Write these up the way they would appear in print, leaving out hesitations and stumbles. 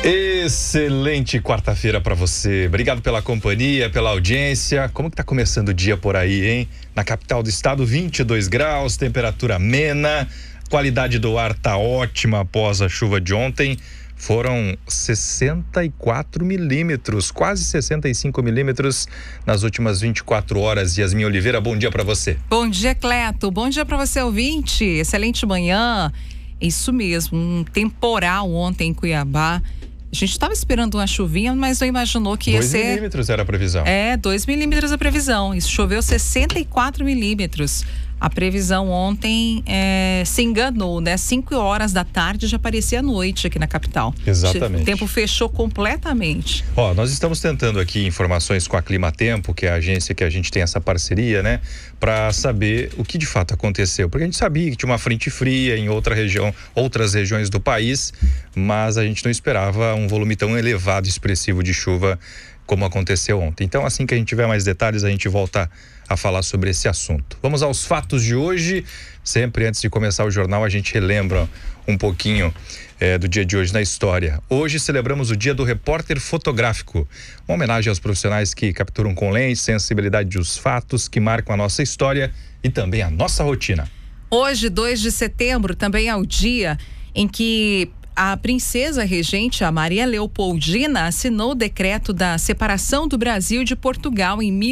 Excelente quarta-feira para você. Obrigado pela companhia, pela audiência. Como que tá começando o dia por aí, hein? Na capital do estado, 22 graus, temperatura amena, qualidade do ar tá ótima após a chuva de ontem. Foram 64 milímetros, quase 65 milímetros nas últimas 24 horas. Yasmin Oliveira, bom dia para você. Bom dia, Cleto. Bom dia para você, ouvinte. Excelente manhã. Isso mesmo, um temporal ontem em Cuiabá. A gente estava esperando uma chuvinha, mas não imaginou que ia ser... 2 milímetros era a previsão. 2 milímetros a previsão. Isso choveu 64 milímetros. A previsão ontem se enganou, né? 5 horas da tarde já parecia a noite aqui na capital. Exatamente. O tempo fechou completamente. Nós estamos tentando aqui informações com a Climatempo, que é a agência que a gente tem essa parceria, né? Para saber o que de fato aconteceu. Porque a gente sabia que tinha uma frente fria em outras regiões do país, mas a gente não esperava um volume tão elevado, expressivo de chuva como aconteceu ontem. Então, assim que a gente tiver mais detalhes, a gente volta a falar sobre esse assunto. Vamos aos fatos de hoje. Sempre antes de começar o jornal, a gente relembra um pouquinho do dia de hoje na história. Hoje celebramos o Dia do Repórter Fotográfico, uma homenagem aos profissionais que capturam com lente, sensibilidade os fatos que marcam a nossa história e também a nossa rotina. Hoje, 2 de setembro, também é o dia em que a princesa regente, a Maria Leopoldina, assinou o decreto da separação do Brasil de Portugal em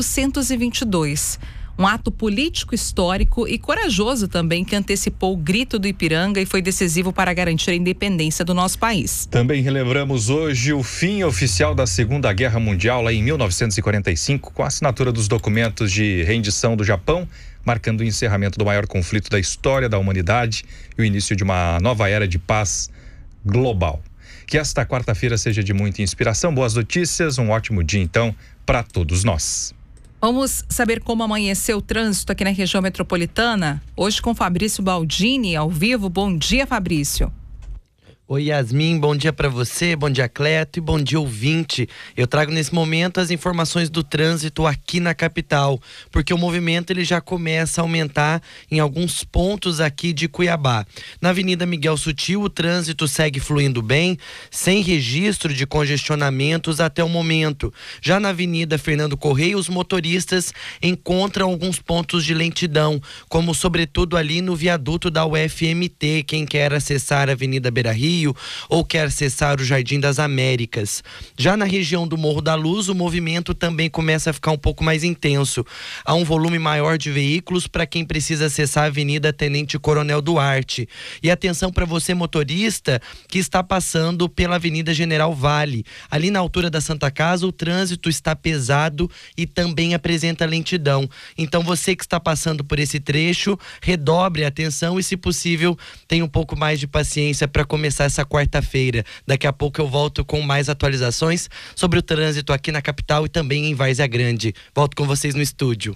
1822. Um ato político, histórico e corajoso também, que antecipou o grito do Ipiranga e foi decisivo para garantir a independência do nosso país. Também relembramos hoje o fim oficial da Segunda Guerra Mundial, lá em 1945, com a assinatura dos documentos de rendição do Japão, marcando o encerramento do maior conflito da história da humanidade e o início de uma nova era de paz global. Que esta quarta-feira seja de muita inspiração, boas notícias, um ótimo dia então para todos nós. Vamos saber como amanheceu o trânsito aqui na região metropolitana? Hoje com Fabrício Baldini, ao vivo. Bom dia, Fabrício. Oi, Yasmin, bom dia para você, bom dia, Cleto, e bom dia, ouvinte. Eu trago nesse momento as informações do trânsito aqui na capital, porque o movimento ele já começa a aumentar em alguns pontos aqui de Cuiabá. Na Avenida Miguel Sutil, o trânsito segue fluindo bem, sem registro de congestionamentos até o momento. Já na Avenida Fernando Correia, os motoristas encontram alguns pontos de lentidão, como sobretudo ali no viaduto da UFMT, quem quer acessar a Avenida Beira-Rio ou quer acessar o Jardim das Américas. Já na região do Morro da Luz, o movimento também começa a ficar um pouco mais intenso. Há um volume maior de veículos para quem precisa acessar a Avenida Tenente Coronel Duarte. E atenção para você, motorista, que está passando pela Avenida General Vale. Ali na altura da Santa Casa, o trânsito está pesado e também apresenta lentidão. Então você que está passando por esse trecho, redobre a atenção e, se possível, tenha um pouco mais de paciência para começar essa quarta-feira. Daqui a pouco eu volto com mais atualizações sobre o trânsito aqui na capital e também em Várzea Grande. Volto com vocês no estúdio.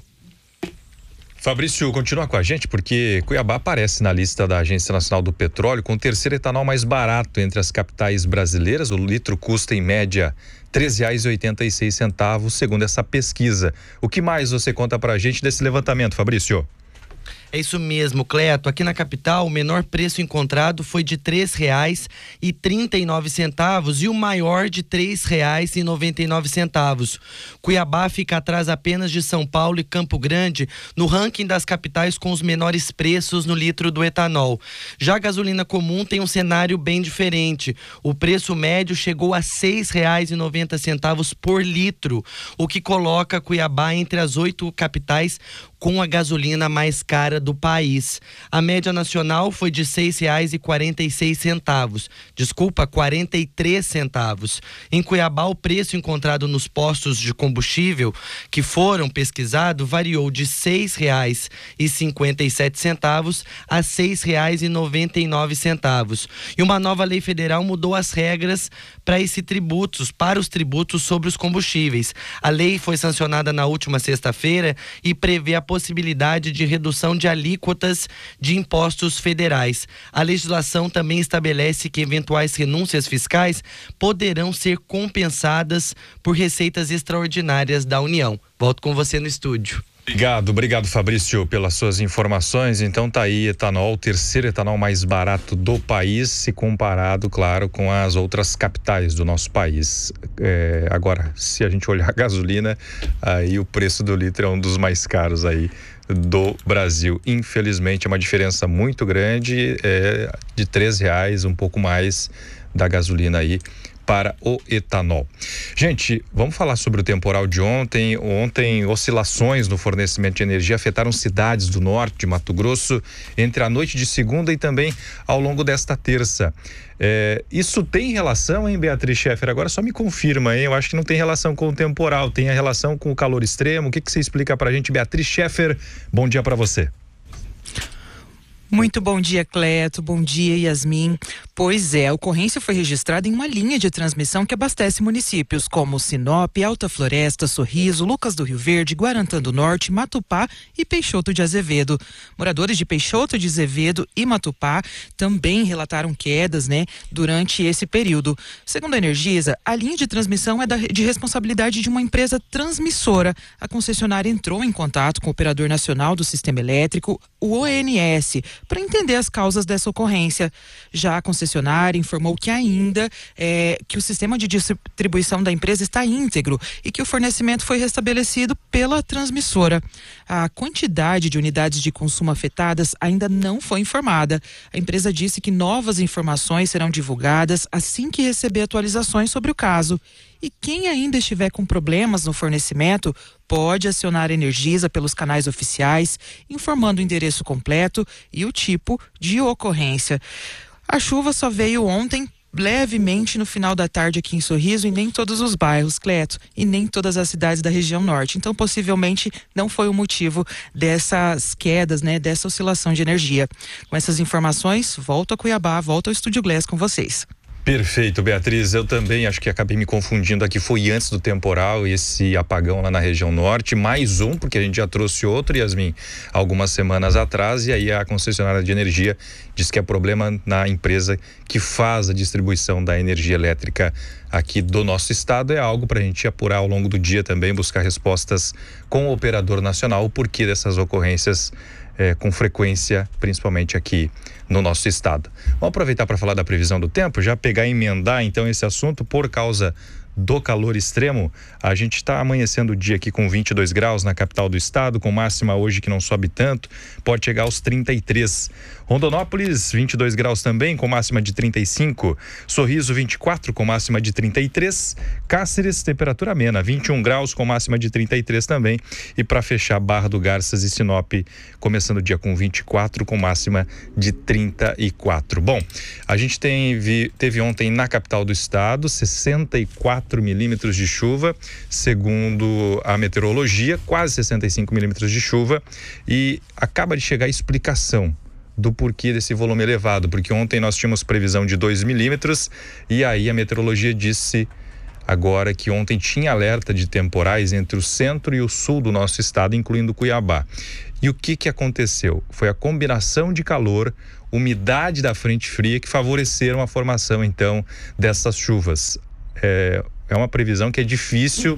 Fabrício, continua com a gente, porque Cuiabá aparece na lista da Agência Nacional do Petróleo com o terceiro etanol mais barato entre as capitais brasileiras. O litro custa em média R$ 3,86, segundo essa pesquisa. O que mais você conta pra gente desse levantamento, Fabrício? É isso mesmo, Cleto. Aqui na capital, o menor preço encontrado foi de R$ 3,39 e o maior de R$ 3,99. Cuiabá fica atrás apenas de São Paulo e Campo Grande no ranking das capitais com os menores preços no litro do etanol. Já a gasolina comum tem um cenário bem diferente. O preço médio chegou a R$ 6,90 por litro, o que coloca Cuiabá entre as 8 capitais com a gasolina mais cara do país. A média nacional foi de R$ 6,46. Desculpa, 43 centavos. Em Cuiabá, o preço encontrado nos postos de combustível que foram pesquisados variou de R$ 6,57 a R$ 6,99. E uma nova lei federal mudou as regras para os tributos sobre os combustíveis. A lei foi sancionada na última sexta-feira e prevê a possibilidade de redução de alíquotas de impostos federais. A legislação também estabelece que eventuais renúncias fiscais poderão ser compensadas por receitas extraordinárias da União. Volto com você no estúdio. Obrigado Fabrício pelas suas informações. Então tá aí etanol, o terceiro etanol mais barato do país, se comparado, claro, com as outras capitais do nosso país. Agora, se a gente olhar a gasolina, aí o preço do litro é um dos mais caros aí do Brasil. Infelizmente é uma diferença muito grande, de R$3, um pouco mais da gasolina aí para o etanol. Gente, vamos falar sobre o temporal de ontem. Ontem, oscilações no fornecimento de energia afetaram cidades do norte de Mato Grosso entre a noite de segunda e também ao longo desta terça. Isso tem relação, hein, Beatriz Scheffer? Agora só me confirma, hein? Eu acho que não tem relação com o temporal, tem a relação com o calor extremo. O que você explica pra gente, Beatriz Scheffer? Bom dia para você. Muito bom dia, Cleto. Bom dia, Yasmin. Pois é, a ocorrência foi registrada em uma linha de transmissão que abastece municípios como Sinop, Alta Floresta, Sorriso, Lucas do Rio Verde, Guarantã do Norte, Matupá e Peixoto de Azevedo. Moradores de Peixoto de Azevedo e Matupá também relataram quedas, durante esse período. Segundo a Energisa, a linha de transmissão é de responsabilidade de uma empresa transmissora. A concessionária entrou em contato com o Operador Nacional do Sistema Elétrico, o ONS, para entender as causas dessa ocorrência. Já a concessionária informou que ainda que o sistema de distribuição da empresa está íntegro e que o fornecimento foi restabelecido pela transmissora. A quantidade de unidades de consumo afetadas ainda não foi informada. A empresa disse que novas informações serão divulgadas assim que receber atualizações sobre o caso. E quem ainda estiver com problemas no fornecimento pode acionar a Energisa pelos canais oficiais, informando o endereço completo e o tipo de ocorrência. A chuva só veio ontem, levemente no final da tarde aqui em Sorriso, e nem todos os bairros, Cleto, e nem todas as cidades da região norte. Então, possivelmente, não foi o motivo dessas quedas, dessa oscilação de energia. Com essas informações, volto a Cuiabá, volto ao Estúdio Glass com vocês. Perfeito, Beatriz. Eu também acho que acabei me confundindo aqui. Foi antes do temporal, esse apagão lá na região norte. Mais um, porque a gente já trouxe outro, Yasmin, algumas semanas atrás. E aí a concessionária de energia diz que é problema na empresa que faz a distribuição da energia elétrica aqui do nosso estado. É algo para a gente apurar ao longo do dia também, buscar respostas com o operador nacional, o porquê dessas ocorrências com frequência, principalmente aqui no nosso estado. Vamos aproveitar para falar da previsão do tempo, já pegar e emendar então esse assunto. Por causa do calor extremo, a gente está amanhecendo o dia aqui com 22 graus na capital do estado, com máxima hoje que não sobe tanto, pode chegar aos 33. Rondonópolis, 22 graus também, com máxima de 35. Sorriso, 24, com máxima de 33. Cáceres, temperatura amena, 21 graus, com máxima de 33 também. E para fechar, Barra do Garças e Sinop, começando o dia com 24, com máxima de 34. Bom, a gente teve ontem na capital do estado 64 milímetros de chuva, segundo a meteorologia, quase 65 milímetros de chuva, e acaba de chegar a explicação do porquê desse volume elevado, porque ontem nós tínhamos previsão de 2 milímetros e aí a meteorologia disse agora que ontem tinha alerta de temporais entre o centro e o sul do nosso estado, incluindo Cuiabá. E o que aconteceu? Foi a combinação de calor, umidade da frente fria que favoreceram a formação então dessas chuvas. É uma previsão que é difícil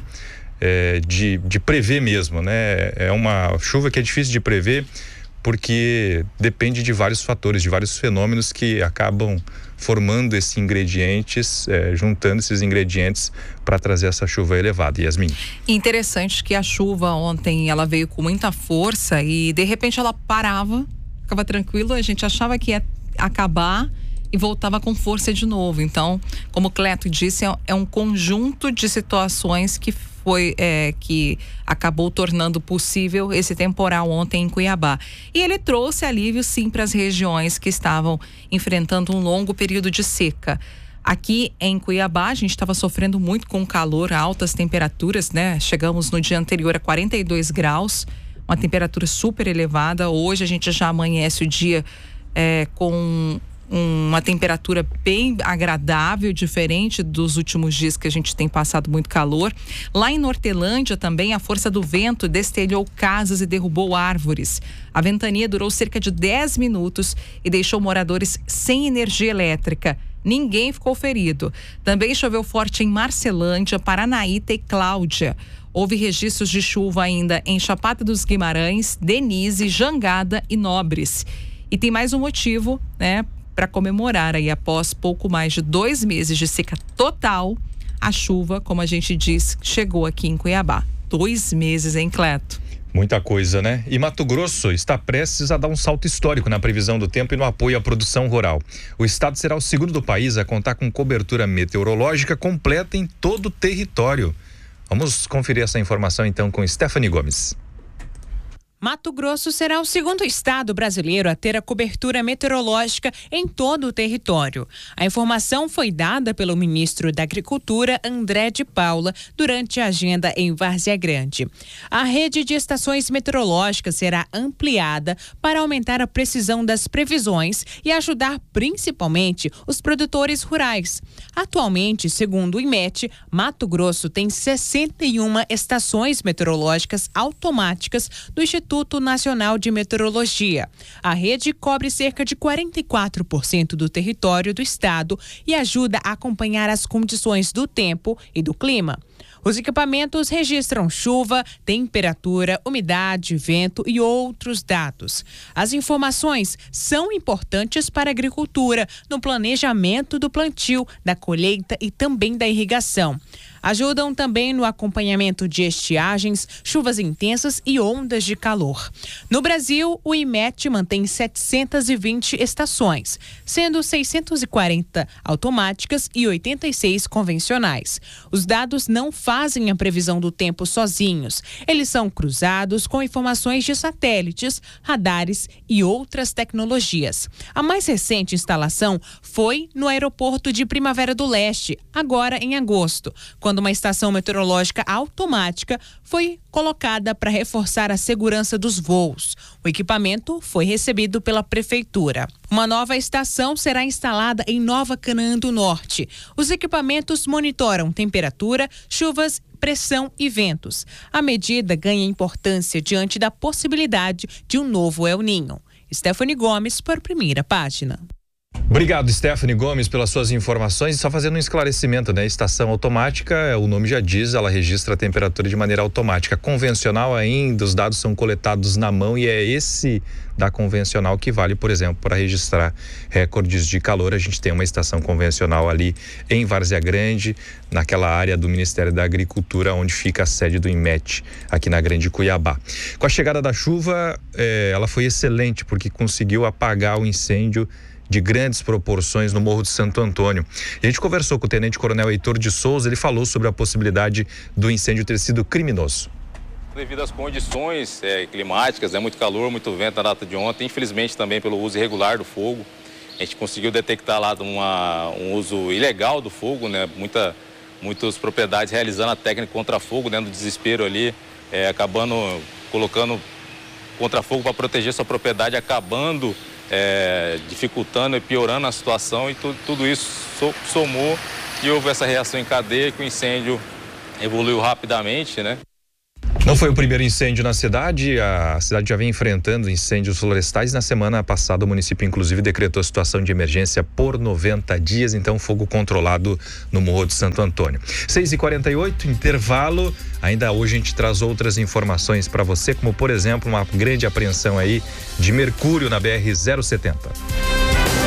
de prever mesmo, É uma chuva que é difícil de prever porque depende de vários fatores, de vários fenômenos que acabam formando esses ingredientes, juntando esses ingredientes para trazer essa chuva elevada. Yasmin. Interessante que a chuva ontem ela veio com muita força e de repente ela parava, ficava tranquilo, a gente achava que ia acabar e voltava com força de novo. Então, como o Cleto disse, é um conjunto de situações que que acabou tornando possível esse temporal ontem em Cuiabá. E ele trouxe alívio sim para as regiões que estavam enfrentando um longo período de seca. Aqui em Cuiabá, a gente estava sofrendo muito com calor, altas temperaturas, Chegamos no dia anterior a 42 graus, uma temperatura super elevada. Hoje a gente já amanhece o dia com uma temperatura bem agradável, diferente dos últimos dias que a gente tem passado muito calor. Lá em Nortelândia também a força do vento destelhou casas e derrubou árvores. A ventania durou cerca de 10 minutos e deixou moradores sem energia elétrica. Ninguém ficou ferido. Também choveu forte em Marcelândia, Paranaíta e Cláudia. Houve registros de chuva ainda em Chapada dos Guimarães, Denise, Jangada e Nobres. E tem mais um motivo, né, para comemorar aí após pouco mais de 2 meses de seca total, a chuva, como a gente diz, chegou aqui em Cuiabá. 2 meses, hein, Cleto? Muita coisa, né? E Mato Grosso está prestes a dar um salto histórico na previsão do tempo e no apoio à produção rural. O estado será o segundo do país a contar com cobertura meteorológica completa em todo o território. Vamos conferir essa informação então com Stephanie Gomes. Mato Grosso será o segundo estado brasileiro a ter a cobertura meteorológica em todo o território. A informação foi dada pelo ministro da Agricultura, André de Paula, durante a agenda em Várzea Grande. A rede de estações meteorológicas será ampliada para aumentar a precisão das previsões e ajudar principalmente os produtores rurais. Atualmente, segundo o IMET, Mato Grosso tem 61 estações meteorológicas automáticas do Instituto Nacional de Meteorologia. A rede cobre cerca de 44% do território do estado e ajuda a acompanhar as condições do tempo e do clima. Os equipamentos registram chuva, temperatura, umidade, vento e outros dados. As informações são importantes para a agricultura, no planejamento do plantio, da colheita e também da irrigação. Ajudam também no acompanhamento de estiagens, chuvas intensas e ondas de calor. No Brasil, o IMET mantém 720 estações, sendo 640 automáticas e 86 convencionais. Os dados não fazem a previsão do tempo sozinhos. Eles são cruzados com informações de satélites, radares e outras tecnologias. A mais recente instalação foi no aeroporto de Primavera do Leste, agora em agosto, quando uma estação meteorológica automática foi colocada para reforçar a segurança dos voos. O equipamento foi recebido pela prefeitura. Uma nova estação será instalada em Nova Canaã do Norte. Os equipamentos monitoram temperatura, chuvas, pressão e ventos. A medida ganha importância diante da possibilidade de um novo El Niño. Stephanie Gomes, para a Primeira Página. Obrigado, Stephanie Gomes, pelas suas informações. E só fazendo um esclarecimento, né? Estação automática, o nome já diz, ela registra a temperatura de maneira automática. Convencional ainda, os dados são coletados na mão e é esse da convencional que vale, por exemplo, para registrar recordes de calor. A gente tem uma estação convencional ali em Várzea Grande, naquela área do Ministério da Agricultura, onde fica a sede do IMET, aqui na Grande Cuiabá. Com a chegada da chuva, ela foi excelente, porque conseguiu apagar o incêndio de grandes proporções no Morro de Santo Antônio. A gente conversou com o Tenente Coronel Heitor de Souza, ele falou sobre a possibilidade do incêndio ter sido criminoso. Devido às condições climáticas, muito calor, muito vento na data de ontem, infelizmente também pelo uso irregular do fogo, a gente conseguiu detectar lá um uso ilegal do fogo, né? Muitas propriedades realizando a técnica contra-fogo, né? No desespero ali, acabando colocando contra-fogo para proteger sua propriedade, acabando dificultando e piorando a situação, e tudo isso somou e houve essa reação em cadeia, que o incêndio evoluiu rapidamente, né? Não foi o primeiro incêndio na cidade, a cidade já vem enfrentando incêndios florestais. Na semana passada o município inclusive decretou a situação de emergência por 90 dias, então fogo controlado no Morro de Santo Antônio. 6h48, intervalo. Ainda hoje a gente traz outras informações para você, como por exemplo uma grande apreensão aí de mercúrio na BR-070.